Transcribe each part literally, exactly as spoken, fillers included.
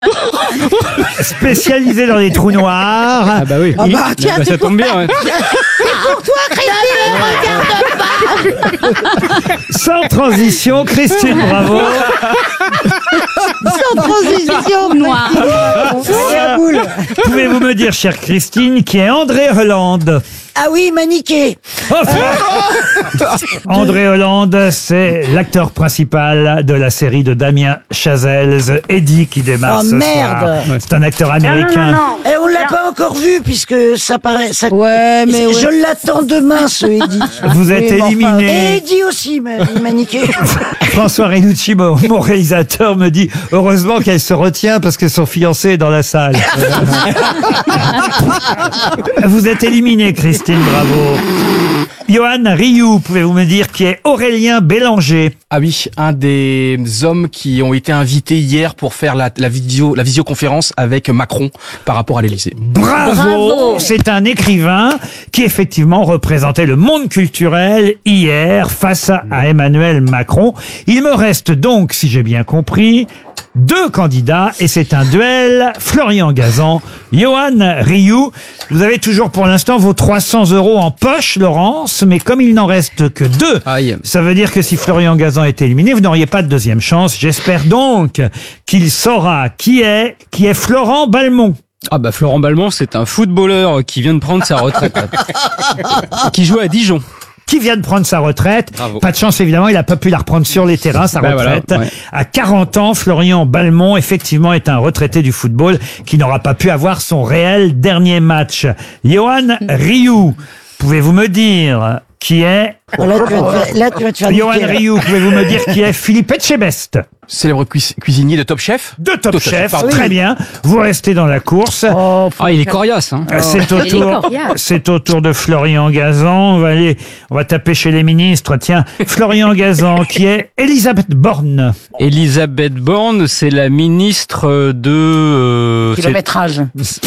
Spécialisé dans les trous noirs. Ah bah oui. Ah bah, tiens, Bah, ça tombe bien. Ouais. pour toi, Christine, regarde pas. Sans transition, Christine, bravo. Sans transition, noir. Pouvez-vous me dire, chère Christine, qui est André Hollande? Ah oui, maniqué. André Hollande, c'est l'acteur principal de la série de Damien Chazelle, Eddie, qui démarre Oh, ce merde. soir. C'est un acteur américain. Et on l'a pas encore vu puisque ça paraît. Ça... Ouais, mais ouais. Je l'attends demain, ce Eddie. Vous êtes Oui, mais enfin, éliminé. Et Eddie aussi, mais il m'a niqué. François Renucci, mon, mon réalisateur, me dit heureusement qu'elle se retient parce que son fiancé est dans la salle. Vous êtes éliminé, Christine, bravo. Johan Rioux, pouvez-vous me dire qui est Aurélien Bélanger? Ah oui, un des hommes qui ont été invités hier pour faire la, la vidéo, la visioconférence avec Macron par rapport à l'Élysée. Bravo, Bravo. C'est un écrivain qui effectivement représentait le monde culturel hier face à, à Emmanuel Macron. Il me reste donc, si j'ai bien compris, deux candidats et c'est un duel Florian Gazan, Johan Rioux. Vous avez toujours pour l'instant vos trois cents euros en poche, Laurence, mais comme il n'en reste que deux, Aïe. ça veut dire que si Florian Gazan est éliminé, vous n'auriez pas de deuxième chance. J'espère donc qu'il saura qui est, qui est Florent Balmont. Ah bah Florent Balmont, c'est un footballeur qui vient de prendre sa retraite. Qui joue à Dijon. Qui vient de prendre sa retraite. Bravo. Pas de chance, évidemment, il a pas pu la reprendre sur les terrains, sa Ben retraite. voilà, ouais. À quarante ans, Florian Balmont, effectivement, est un retraité du football qui n'aura pas pu avoir son réel dernier match. Johan Rioux, pouvez-vous me dire qui est... Là, tu vas te faire, là, tu vas te faire Johan niquer, là. Rioux, pouvez-vous me dire qui est Philippe Etchebest? Célèbre cuis- cuisinier de Top Chef. De Top Top Chef, Chef, pardon. très bien. Vous restez dans la course. Oh, Ah, il est coriace, hein. Euh, C'est au Il est tour, coriace. c'est au tour de Florian Gazan. On va aller, on va taper chez les ministres. Tiens, Florian Gazan, qui est Elisabeth Borne. Elisabeth Borne, c'est la ministre de... euh, c'est- kilométrage.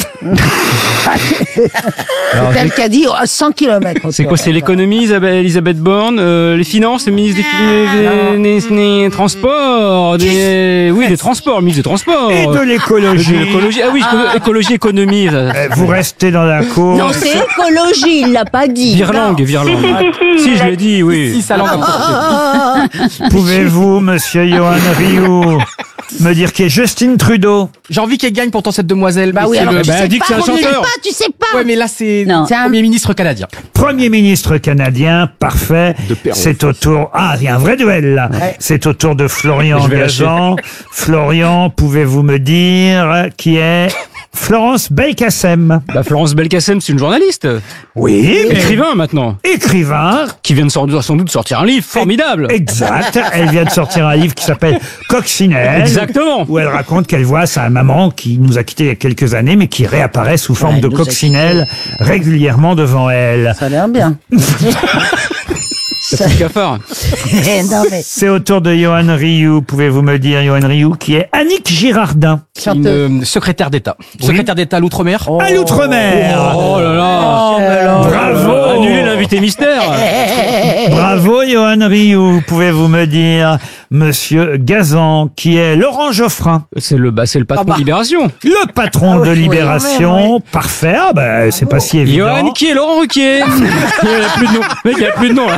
alors, C'est elle qui a dit oh, cent kilomètres. C'est quoi? C'est l'économie, Isabelle- Elisabeth Borne, euh, les finances, le ministre des, des, des- des transports, des, oui, des transports, le ministre des transports. Et de l'écologie. De l'écologie. Ah oui, éco- écologie, économie. ça. Euh, Vous restez dans la cour. Non, c'est écologie, il l'a pas dit. Virlangue, virlangue. Si, je l'ai dit, oui. Si, sa langue a Pouvez-vous, monsieur Johan Rioux, me dire qui est Justine Trudeau? J'ai envie qu'elle gagne pourtant cette demoiselle. Bah mais oui, c'est alors le- tu bah, sais elle dit pas, que c'est un tu sais chanteur. pas, tu sais pas. Ouais, mais là, c'est Non. le Premier ministre canadien. Premier ministre canadien, parfait. C'est au tour. Ah, il y a un vrai duel là. C'est au tour de Florian Je vais lâcher. Gazan. Florian, pouvez-vous me dire qui est Florence Belkacem? Bah, Florence Belkacem, c'est une journaliste. Oui. Écrivain, maintenant. Écrivain. Qui vient de sans, sans doute sortir un livre formidable. Exact. Elle vient de sortir un livre qui s'appelle Coccinelle. Exactement. Où elle raconte qu'elle voit sa maman qui nous a quittés il y a quelques années, mais qui réapparaît sous forme Ouais, de elle nous a coccinelle régulièrement devant elle. Ça a l'air bien. C'est le cafard. Non, mais C'est au tour de Johan Rioux. Pouvez-vous me dire, Johan Rioux, qui est Annick Girardin? Une euh, secrétaire d'État. Secrétaire d'État à l'Outre-mer. À l'Outre-mer. Oh là là. Bravo. Annulez l'invité mystère. Bravo, Johan Rioux. Pouvez-vous me dire, monsieur Gazan, qui est Laurent Geoffrin? C'est le, bah, c'est le patron Ah bah. de Libération. Le patron Ah oui, de oui, Libération. Parfait. Ah ben, c'est pas si évident. Johan qui est Laurent Ruquier. Il n'y a plus de nom. Mec, il n'y a plus de nom, là.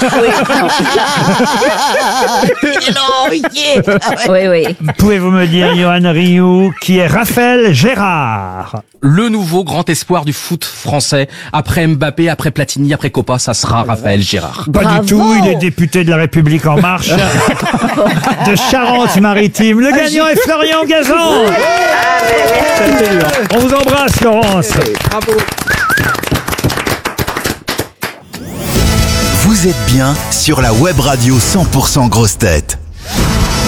Oui, oui. Pouvez-vous me dire, Johan Rioux, qui est Raphaël Gérard? Le nouveau grand espoir du foot français. Après Mbappé, après Platini, après Copa, ça sera Raphaël Gérard. Pas Bravo. du tout, il est député de la République En Marche de Charente-Maritime. Le gagnant est Florian Gazan. On vous embrasse, Laurence. Vous êtes bien sur la web radio cent pour cent Grosses Têtes.